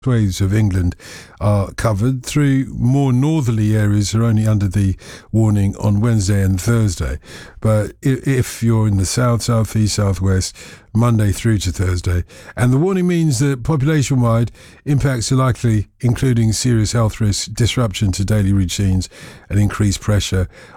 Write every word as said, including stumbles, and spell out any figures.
swathes of England are covered. Through more northerly areas are only under the warning on Wednesday and Thursday. But if you're in the south, southeast, southwest, Monday through to Thursday. And the warning means that population-wide impacts are likely, including serious health risks, disruption to daily routines and increased pressure